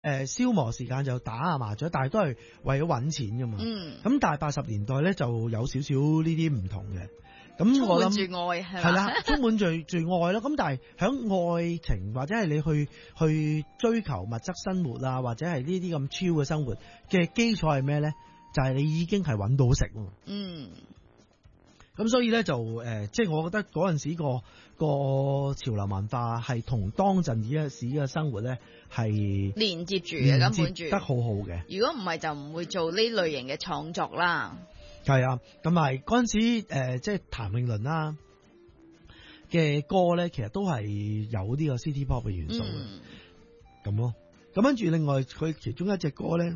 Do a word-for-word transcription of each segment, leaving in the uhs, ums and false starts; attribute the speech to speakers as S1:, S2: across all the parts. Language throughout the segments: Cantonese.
S1: 誒消磨時間就打下麻雀，但係都係為咗揾錢噶嘛。
S2: 嗯，
S1: 咁但係八十年代咧就有少少呢啲唔同嘅。咁我諗
S2: 充滿住愛係
S1: 係啦，充滿住住愛咯。咁但係喺愛情或者係你去去追求物質生活啊，或者係呢啲咁超嘅生活嘅基礎係咩咧？就係、是、你已經係揾到食。
S2: 嗯。
S1: 咁所以咧就誒、呃，即係我覺得嗰陣時個個潮流文化係同當陣時嘅生活咧係
S2: 連接住嘅，根本住
S1: 得好好嘅。
S2: 如果唔係就唔會做呢類型嘅創作啦。
S1: 係啊，咁埋嗰陣時誒、呃，即係譚詠麟啦嘅歌咧，其實都係有呢個 City Pop 嘅元素嘅，咁、嗯、咯。咁跟住另外佢其中一隻歌咧。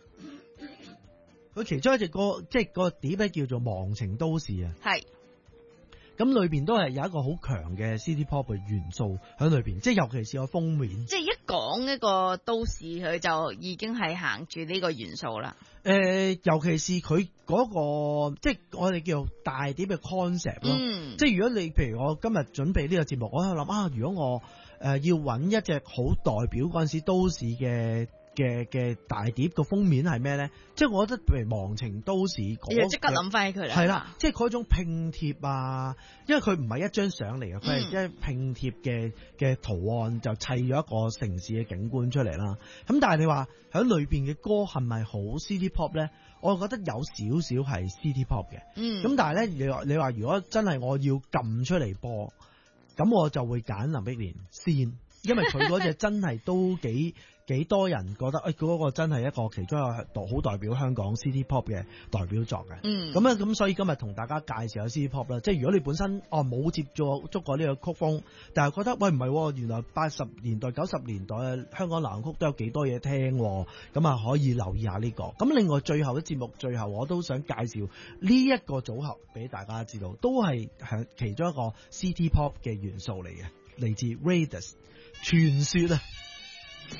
S1: 佢其中一隻歌，即係個碟咧叫做《忘情都市》啊，係，咁裏邊都係有一個好強嘅 City Pop 嘅元素喺裏邊，即係尤其是個封面，
S2: 即係一講一個都市，佢就已經係行住呢個元素啦。
S1: 誒、呃，尤其是佢嗰、那個，即係我哋叫做大碟嘅 concept 咯、嗯，即係如果你譬如我今日準備呢個節目，我喺度諗啊，如果我誒、呃、要揾一隻好代表嗰陣時都市嘅。嘅嘅大碟個封面係咩咧？即係我覺得譬如忘情都市嗰、那個，即刻諗翻起佢啦。係啦，即係嗰種拼貼啊，因為佢唔係一張相嚟嘅，佢係一拼貼嘅嘅圖案就砌咗一個城市嘅景觀出嚟啦。咁但係你話喺裏邊嘅歌係咪好 City Pop 咧？我覺得有少少係 City Pop 嘅。嗯。咁但係咧，你話你話如果真係我要撳出嚟播，咁我就會揀林憶蓮先，因為佢嗰隻真係都幾。幾多人覺得誒嗰、哎那個真係一個其中一個好代表香港 City Pop 嘅代表作嘅，嗯，咁啊咁所以今日同大家介紹下 City Pop 啦，即係如果你本身哦冇接觸觸過呢個曲風，但係覺得喂唔係，原來八十年代九十年代香港流行曲都有幾多嘢聽，咁啊可以留意下呢、這個。咁另外最後嘅節目最後我都想介紹呢一個組合俾大家知道，都係係其中一個 City Pop 嘅元素嚟嘅，嚟自 Raidas 傳說啊。